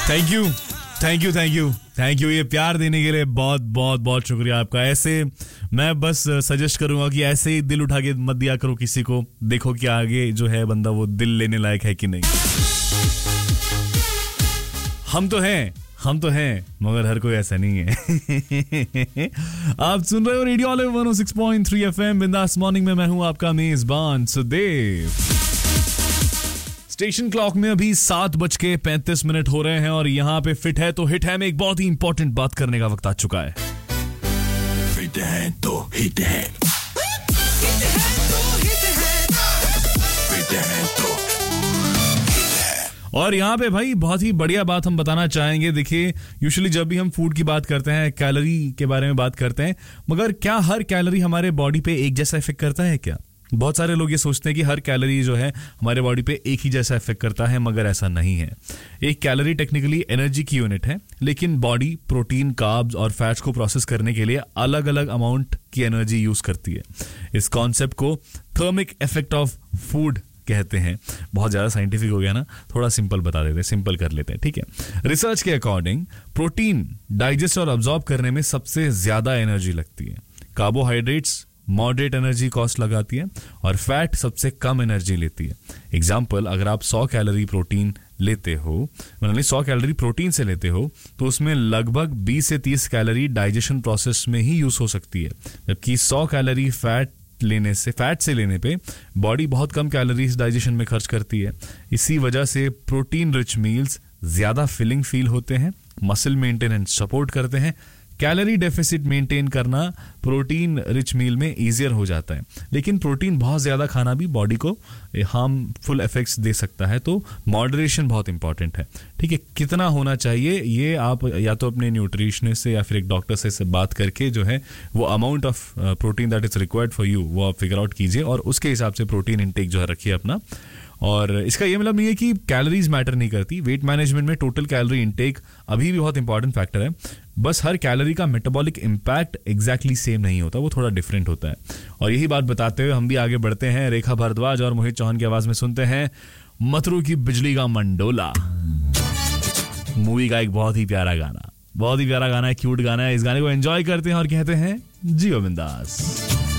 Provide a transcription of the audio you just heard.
Thank you ये प्यार देने के लिए बहुत बहुत बहुत शुक्रिया आपका। ऐसे मैं बस सजेस्ट करूंगा कि ऐसे ही दिल उठा के मत दिया करो किसी को, देखो कि आगे जो है बंदा वो दिल लेने लायक है कि नहीं। हम तो हैं मगर हर कोई ऐसा नहीं है। आप सुन रहे हो रेडियो ऑलिव 106.3 FM बिंदास मॉर्निंग में, मैं हूं आपका मेजबान सुदेव। स्टेशन क्लॉक में अभी 7:35 हो रहे हैं और यहाँ पे फिट है तो हिट है में एक बहुत ही इंपॉर्टेंट बात करने का वक्त आ चुका है। फिट है तो हिट है, फिट है तो और यहाँ पे भाई बहुत ही बढ़िया बात हम बताना चाहेंगे। देखिए यूजुअली जब भी हम फूड की बात करते हैं, कैलोरी के बारे में बात करते हैं, मगर क्या हर कैलोरी हमारे बॉडी पे एक जैसा इफेक्ट करता है क्या? बहुत सारे लोग ये सोचते हैं कि हर कैलोरी जो है हमारे बॉडी पे एक ही जैसा इफेक्ट करता है, मगर ऐसा नहीं है। एक कैलोरी टेक्निकली एनर्जी की यूनिट है, लेकिन बॉडी प्रोटीन, कार्ब्स और फैट्स को प्रोसेस करने के लिए अलग अलग अमाउंट की एनर्जी यूज करती है। इस कॉन्सेप्ट को थर्मिक इफेक्ट ऑफ फूड कहते हैं। बहुत ज्यादा साइंटिफिक हो गया ना, थोड़ा सिंपल बता देते हैं, सिंपल कर लेते हैं, ठीक है। रिसर्च के अकॉर्डिंग प्रोटीन डाइजेस्ट और अब्सॉर्ब करने में सबसे ज्यादा एनर्जी लगती है, कार्बोहाइड्रेट्स मॉडरेट एनर्जी कॉस्ट लगाती है और फैट सबसे कम एनर्जी लेती है। एग्जाम्पल, अगर आप 100 कैलोरी प्रोटीन लेते हो, मतलब 100 कैलोरी प्रोटीन से लेते हो, तो उसमें लगभग 20 से 30 कैलोरी डाइजेशन प्रोसेस में ही यूज हो सकती है, जबकि 100 कैलोरी फैट से लेने पे बॉडी बहुत कम कैलोरीज डाइजेशन में खर्च करती है। इसी वजह से प्रोटीन रिच मील्स ज्यादा फिलिंग फील होते हैं, मसल मेंटेनेंस सपोर्ट करते हैं। कैलोरी डेफिसिट मेंटेन करना प्रोटीन रिच मील में इजियर हो जाता है, लेकिन प्रोटीन बहुत ज्यादा खाना भी बॉडी को हार्मफुल इफेक्ट्स दे सकता है, तो मॉडरेशन बहुत इंपॉर्टेंट है, ठीक है। कितना होना चाहिए ये आप या तो अपने न्यूट्रिशनिस्ट से या फिर एक डॉक्टर से बात करके जो है वो amount of protein that is required for you वो आप फिगर आउट कीजिए और उसके हिसाब से प्रोटीन इंटेक जो है रखिए अपना। और इसका ये मतलब नहीं है कि कैलोरीज मैटर नहीं करती। वेट मैनेजमेंट में टोटल कैलोरी इंटेक अभी भी बहुत इंपॉर्टेंट फैक्टर है, बस हर कैलोरी का मेटाबॉलिक इम्पैक्ट एग्जैक्टली सेम नहीं होता, वो थोड़ा डिफरेंट होता है। और यही बात बताते हुए हम भी आगे बढ़ते हैं। रेखा भारद्वाज और मोहित चौहान की आवाज में सुनते हैं मतरू की बिजली का मंडोला, मूवी का एक बहुत ही प्यारा गाना है, क्यूट गाना है। इस गाने को एंजॉय करते हैं और कहते हैं जियो बिंदास।